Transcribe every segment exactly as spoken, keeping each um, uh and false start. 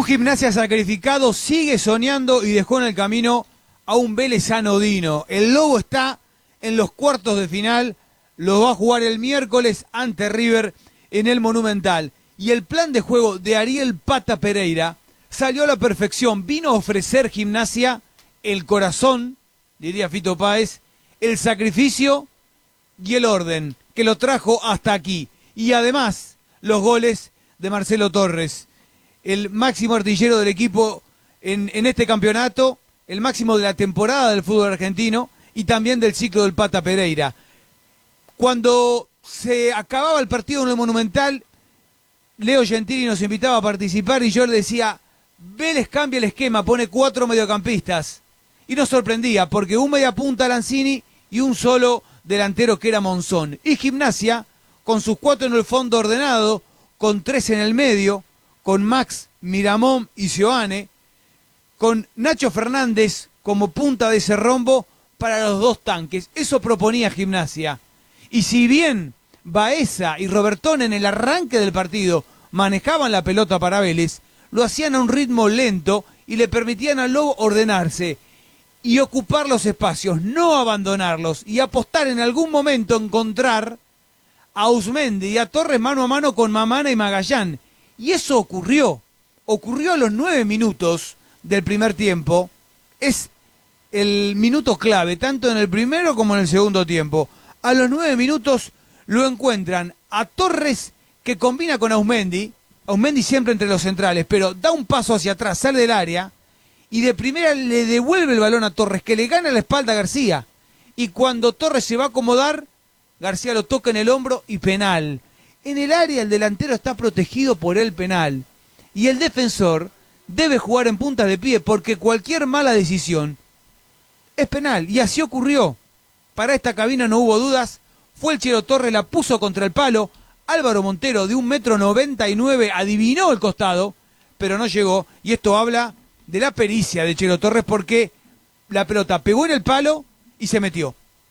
Gimnasia sacrificado sigue soñando y dejó en el camino a un Vélez anodino. El Lobo está en los cuartos de final, lo va a jugar el miércoles ante River en el Monumental. Y el plan de juego de Ariel Pata Pereira salió a la perfección. Vino a ofrecer Gimnasia el corazón, diría Fito Páez, el sacrificio y el orden que lo trajo hasta aquí. Y además los goles de Marcelo Torres, el máximo artillero del equipo en, en este campeonato, el máximo de la temporada del fútbol argentino y también del ciclo del Pata Pereira. Cuando se acababa el partido en el Monumental, Leo Gentili nos invitaba a participar y yo le decía, Vélez cambia el esquema, pone cuatro mediocampistas. Y nos sorprendía, porque un media punta Lanzini y un solo delantero que era Monzón. Y Gimnasia, con sus cuatro en el fondo ordenado, con tres en el medio, con Max, Miramón y Sioane, con Nacho Fernández como punta de ese rombo para los dos tanques. Eso proponía Gimnasia. Y si bien Baeza y Robertón en el arranque del partido manejaban la pelota para Vélez, lo hacían a un ritmo lento y le permitían al Lobo ordenarse y ocupar los espacios, no abandonarlos y apostar en algún momento encontrar a Uzmendi y a Torres mano a mano con Mamana y Magallán. Y eso ocurrió, ocurrió a los nueve minutos del primer tiempo. Es el minuto clave, tanto en el primero como en el segundo tiempo. A los nueve minutos lo encuentran a Torres, que combina con Uzmendi, Uzmendi siempre entre los centrales, pero da un paso hacia atrás, sale del área, y de primera le devuelve el balón a Torres, que le gana la espalda a García. Y cuando Torres se va a acomodar, García lo toca en el hombro y penal. En el área el delantero está protegido por el penal. Y el defensor debe jugar en puntas de pie, porque cualquier mala decisión es penal. Y así ocurrió. Para esta cabina no hubo dudas. Fue el Chelo Torres, la puso contra el palo. Álvaro Montero, de un metro noventa y nueve, adivinó el costado, pero no llegó. Y esto habla de la pericia de Chelo Torres, porque la pelota pegó en el palo y se metió.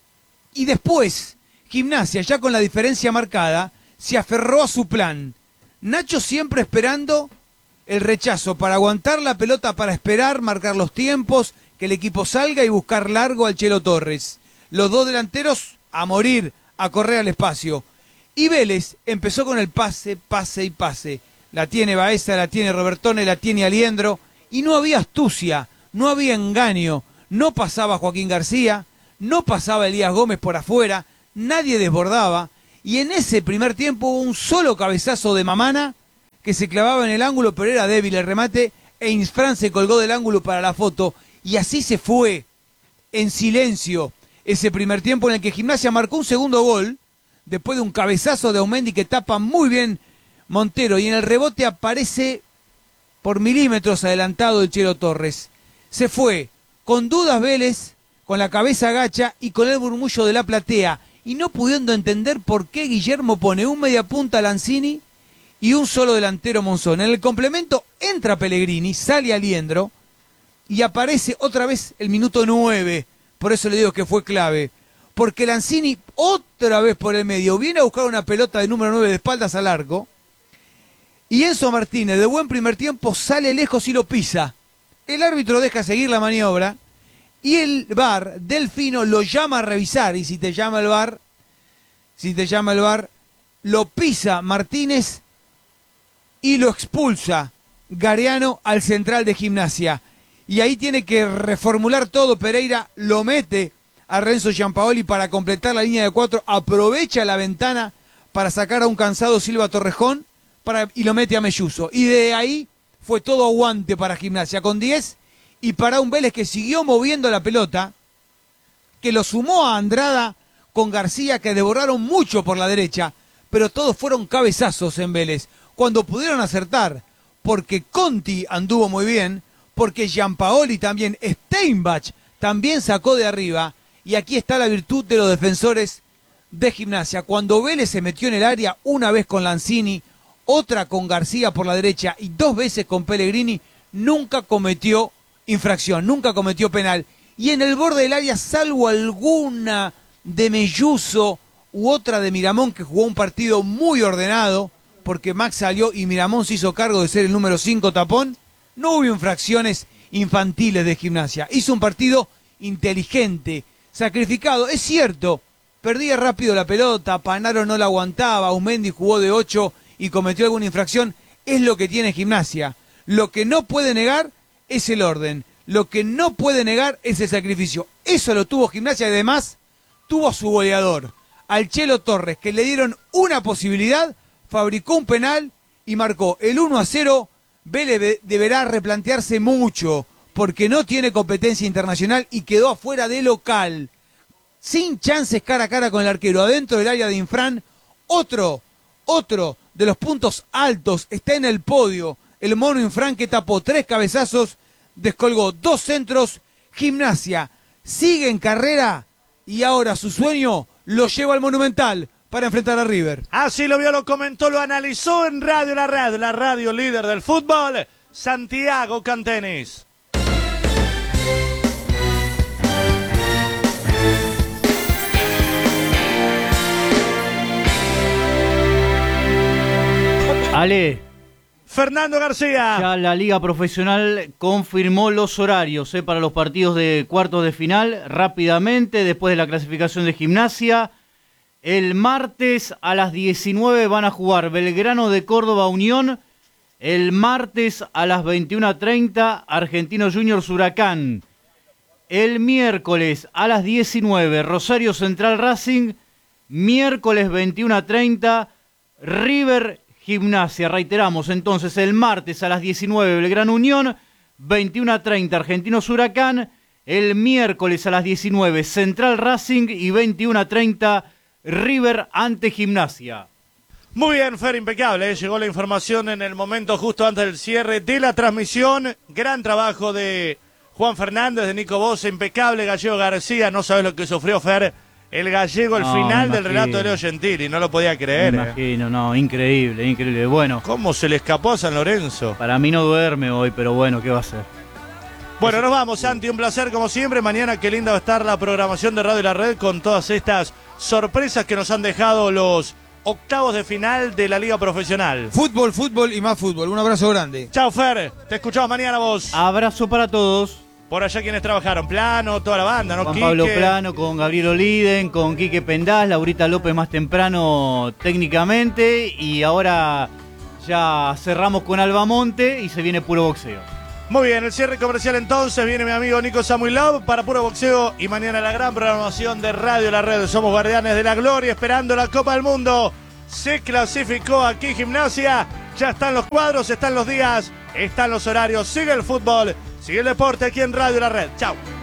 Y después, Gimnasia, ya con la diferencia marcada, se aferró a su plan. Nacho siempre esperando el rechazo para aguantar la pelota, para esperar, marcar los tiempos, que el equipo salga y buscar largo al Chelo Torres. Los dos delanteros a morir, a correr al espacio. Y Vélez empezó con el pase, pase y pase. La tiene Baeza, la tiene Robertone, la tiene Aliendro. Y no había astucia, no había engaño. No pasaba Joaquín García, no pasaba Elías Gómez por afuera, nadie desbordaba. Y en ese primer tiempo hubo un solo cabezazo de Mamana que se clavaba en el ángulo, pero era débil el remate. E Insfrán se colgó del ángulo para la foto. Y así se fue, en silencio, ese primer tiempo en el que Gimnasia marcó un segundo gol, después de un cabezazo de Uzmendi que tapa muy bien Montero, y en el rebote aparece por milímetros adelantado el Chelo Torres. Se fue, con dudas Vélez, con la cabeza agacha y con el murmullo de la platea, y no pudiendo entender por qué Guillermo pone un mediapunta Lanzini y un solo delantero Monzón. En el complemento entra Pellegrini, sale Aliendro, y aparece otra vez el minuto nueve. Por eso le digo que fue clave. Porque Lanzini, otra vez por el medio, viene a buscar una pelota de número nueve de espaldas al arco. Y Enzo Martínez, de buen primer tiempo, sale lejos y lo pisa. El árbitro deja seguir la maniobra. Y el V A R, Delfino, lo llama a revisar. Y si te llama el V A R, si te llama el V A R, lo pisa Martínez y lo expulsa Gariano al central de Gimnasia. Y ahí tiene que reformular todo Pereira, lo mete a Renzo Giampaoli para completar la línea de cuatro, aprovecha la ventana para sacar a un cansado Silva Torrejón para, y lo mete a Melluso. Y de ahí fue todo aguante para Gimnasia, con diez, y para un Vélez que siguió moviendo la pelota, que lo sumó a Andrada con García, que devoraron mucho por la derecha, pero todos fueron cabezazos en Vélez, cuando pudieron acertar, porque Conti anduvo muy bien, porque Giampaoli también, Steinbach también sacó de arriba, y aquí está la virtud de los defensores de Gimnasia. Cuando Vélez se metió en el área, una vez con Lanzini, otra con García por la derecha y dos veces con Pellegrini, nunca cometió infracción, nunca cometió penal. Y en el borde del área, salvo alguna de Melluso u otra de Miramón, que jugó un partido muy ordenado, porque Max salió y Miramón se hizo cargo de ser el número cinco tapón, No hubo infracciones infantiles de Gimnasia. Hizo un partido inteligente, sacrificado. Es cierto, perdía rápido la pelota, Panaro no la aguantaba, Aumendi jugó de ocho y cometió alguna infracción. Es lo que tiene Gimnasia. Lo que no puede negar es el orden. Lo que no puede negar es el sacrificio. Eso lo tuvo Gimnasia y además tuvo a su goleador, al Chelo Torres, que le dieron una posibilidad, fabricó un penal y marcó el uno a cero. Vélez deberá replantearse mucho porque no tiene competencia internacional y quedó afuera de local. Sin chances cara a cara con el arquero, adentro del área de Infran. Otro, otro de los puntos altos está en el podio. El mono Infran, que tapó tres cabezazos, descolgó dos centros. Gimnasia sigue en carrera y ahora su sueño lo lleva al Monumental para enfrentar a River. Así lo vio, lo comentó, lo analizó en Radio La Red, la radio líder del fútbol, Santiago Cantenis. Ale, Fernando García. ya la Liga Profesional confirmó los horarios eh, para los partidos de cuartos de final rápidamente después de la clasificación de Gimnasia. El martes a las diecinueve van a jugar Belgrano de Córdoba Unión. El martes a las veintiuna treinta Argentinos Juniors Huracán. El miércoles a las diecinueve Rosario Central Racing. Miércoles veintiuna treinta River Gimnasia. Reiteramos entonces, el martes a las diecinueve Belgrano Unión, veintiuna treinta Argentinos Huracán, el miércoles a las diecinueve Central Racing y veintiuna treinta River ante Gimnasia. Muy bien, Fer, impecable, ¿eh? Llegó la información en el momento justo antes del cierre de la transmisión. Gran trabajo de Juan Fernández, de Nico Bosa, impecable. Gallego García, no sabes lo que sufrió, Fer, el gallego al No, final me del relato imagino. de Leo Gentili, no lo podía creer. Me ¿eh? imagino, no, increíble, increíble. Bueno, ¿Cómo se le escapó a San Lorenzo? para mí no duerme hoy, pero bueno, ¿qué va a hacer? Bueno, nos vamos, Santi, un placer como siempre. Mañana qué linda va a estar la programación de Radio La Red con todas estas sorpresas que nos han dejado los octavos de final de la Liga Profesional. Fútbol, fútbol y más fútbol. Un abrazo grande. Chao, Fer, te escuchamos mañana vos. Abrazo para todos. Por allá quienes trabajaron, Plano, toda la banda, ¿no? Juan Quique. Pablo Plano con Gabriel Oliden, con Quique Pendás, Laurita López más temprano técnicamente y ahora ya cerramos con Albamonte y se viene puro boxeo. Muy bien, el cierre comercial entonces, viene mi amigo Nico Samuilov para Puro Boxeo y mañana la gran programación de Radio La Red. Somos guardianes de la gloria esperando la Copa del Mundo. Se clasificó aquí Gimnasia, ya están los cuadros, están los días, están los horarios, sigue el fútbol, sigue el deporte aquí en Radio La Red. Chau.